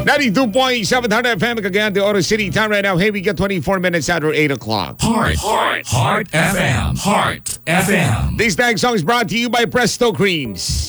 92.7 Heart FM, Cagayan de Oro City. Time right now. Hey, we got 24 minutes after 8 o'clock. Heart FM. Heart FM. This next song is brought to you by Presto Creams.